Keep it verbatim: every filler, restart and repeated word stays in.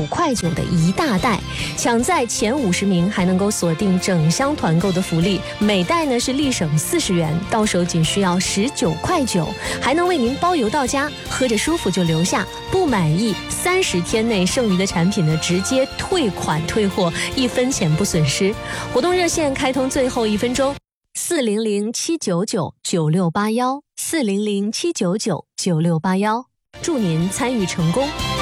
块九的一大袋，抢在前五十名还能够锁定整箱团购的福利，每袋呢是立省四十元，到手仅需要十九块九，还能为您包邮到家，喝着舒服就留下，不满意三十天内剩余的产品呢直接退款退货，一分钱不损失。活动热线开通最后一分钟，四零零七九九九六八幺，四零零七九九九六八幺，祝您参与成功。